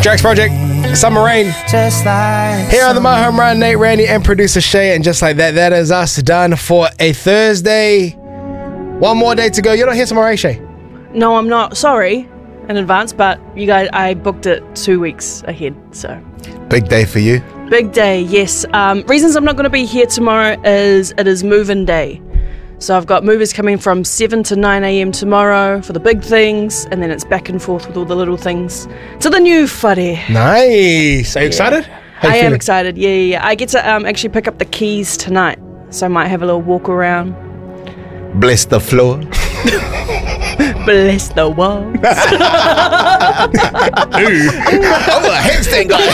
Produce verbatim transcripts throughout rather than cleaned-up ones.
Drax Project, Summer Rain. Just like Here on the My Home Run, Nate, Randy, and producer Shay. And just like that, that is us done for a Thursday. One more day to go. You're not here tomorrow, Shay? No, I'm not. Sorry in advance, but you guys, I booked it two weeks ahead, so. Big day for you. Big day, yes. Um, reasons I'm not going to be here tomorrow is it is move-in day. So I've got movers coming from seven to nine a.m. tomorrow for the big things, and then it's back and forth with all the little things to the new whare. Nice. Are you excited? How you I am feeling? excited, yeah, yeah, yeah. I get to um, actually pick up the keys tonight, so I might have a little walk around. Bless the floor. Bless the walls. Oh, a handstand guy.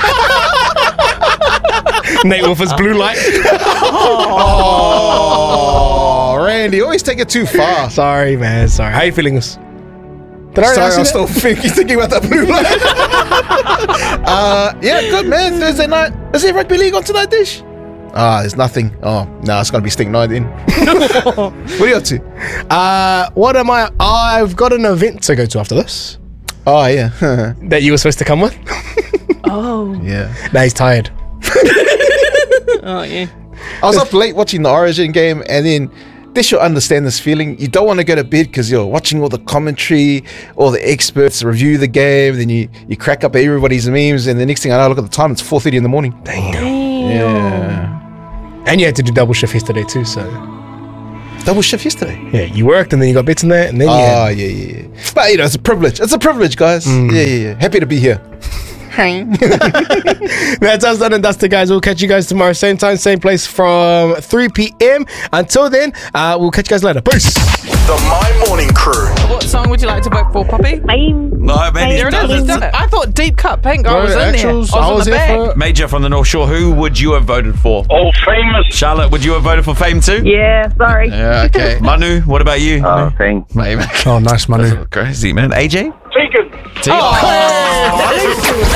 Nate with his blue light. Oh, Randy, always take it too far. Sorry, man. Sorry. How you feeling? This? Did I Sorry, ask I'm you still thinking, thinking about that blue light. uh, yeah, good, man. Thursday night. Is there rugby league on tonight, Dish? Ah, there's nothing. Oh, no, it's going to be stink night then. What are you up to? Uh, what am I? I've got an event to go to after this Oh, yeah. that you were supposed to come with. Oh. Yeah. Now he's tired. Oh, yeah. I was up late watching the Origin game, and then Dish will understand this feeling. You don't want to go to bed because you're watching all the commentary, all the experts review the game, then you, you crack up everybody's memes, and the next thing I know, I look at the time, it's four thirty in the morning. Damn. Yeah. And you had to do double shift yesterday too, so Double shift yesterday. yeah, you worked and then you got bits in there, and then Oh, you yeah, had, yeah, yeah. But, you know, it's a privilege. It's a privilege, guys. Mm. Yeah, yeah, yeah. Happy to be here. That's us done and dusted, guys. We'll catch you guys tomorrow, same time, same place from three p.m. Until then, uh, we'll catch you guys later. Peace. The My Morning Crew. What song would you like to vote for, Poppy? No, man, There it is. He's done it. I thought Deep Cut Pink. I was in there. Actuals, I was, in the here bag. for- Major from the North Shore. Who would you have voted for? All famous. Charlotte, would you have voted for Fame too? Yeah, sorry. Yeah, okay. Manu, what about you? Oh, thanks. Mate, Oh, nice, Manu. crazy, man. A J? Tegan. T- oh.